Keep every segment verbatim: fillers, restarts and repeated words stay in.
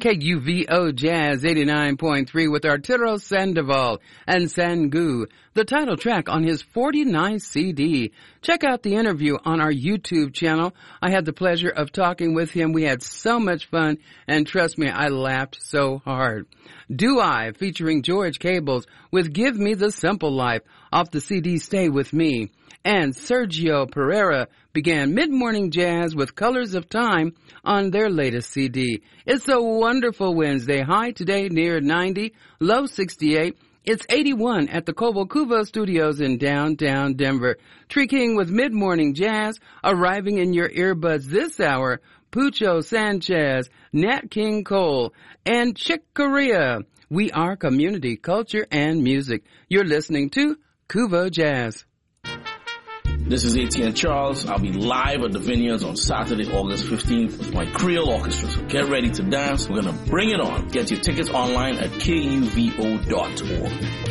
K U V O Jazz eighty-nine point three with Arturo Sandoval and Sangu, the title track on his forty-ninth C D. Check out the interview on our YouTube channel. I had the pleasure of talking with him. We had so much fun, and trust me, I laughed so hard. Do I, featuring George Cables with Give Me the Simple Life off the C D Stay With Me. And Sergio Pereira began Mid-Morning Jazz with Colors of Time on their latest C D. It's a wonderful Wednesday. High today near ninety, low sixty-eight. It's eighty-one at the Cobo Cuvo Studios in downtown Denver. Tree King with Mid-Morning Jazz arriving in your earbuds this hour. Pucho Sanchez, Nat King Cole, and Chick Corea. We are community, culture, and music. You're listening to Cuvo Jazz. This is A T N Charles. I'll be live at the Vineyards on Saturday, August fifteenth with my Creole Orchestra. So get ready to dance. We're going to bring it on. Get your tickets online at K U V O dot org.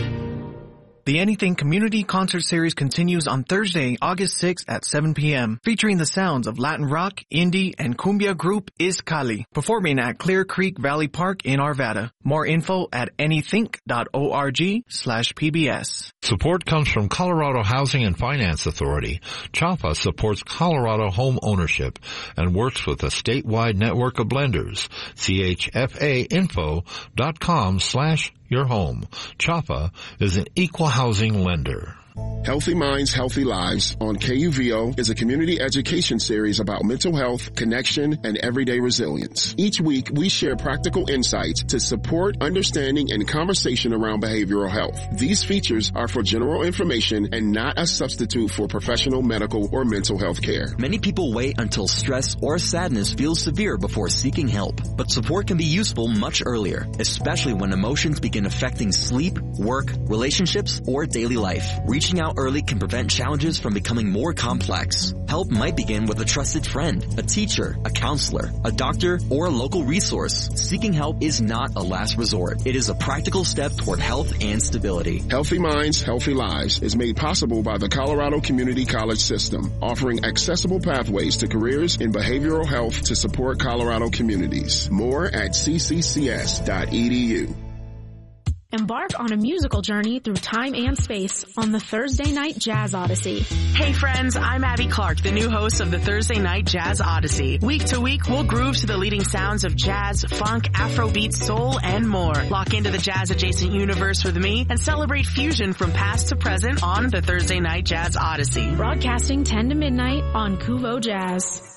The Anything Community Concert Series continues on Thursday, August sixth at seven p.m., featuring the sounds of Latin rock, indie, and cumbia group Izcali, performing at Clear Creek Valley Park in Arvada. More info at anythink dot org slash PBS. Support comes from Colorado Housing and Finance Authority. CHAPA supports Colorado home ownership and works with a statewide network of lenders. C H F A info dot com slash your home. CHAPA is an equal housing lender. Healthy Minds, Healthy Lives on K U V O is a community education series about mental health, connection, and everyday resilience. Each week, we share practical insights to support understanding and conversation around behavioral health. These features are for general information and not a substitute for professional medical or mental health care. Many people wait until stress or sadness feels severe before seeking help, but support can be useful much earlier, especially when emotions begin affecting sleep, work, relationships, or daily life. Reaching out early can prevent challenges from becoming more complex. Help might begin with a trusted friend, a teacher, a counselor, a doctor, or a local resource. Seeking help is not a last resort. It is a practical step toward health and stability. Healthy Minds, Healthy Lives is made possible by the Colorado Community College System, offering accessible pathways to careers in behavioral health to support Colorado communities. More at c c c s dot e d u. Embark on a musical journey through time and space on the Thursday Night Jazz Odyssey. Hey friends, I'm Abby Clark, the new host of the Thursday Night Jazz Odyssey. Week to week, we'll groove to the leading sounds of jazz, funk, Afrobeat, soul, and more. Lock into the jazz-adjacent universe with me and celebrate fusion from past to present on the Thursday Night Jazz Odyssey. Broadcasting ten to midnight on Cuvo Jazz.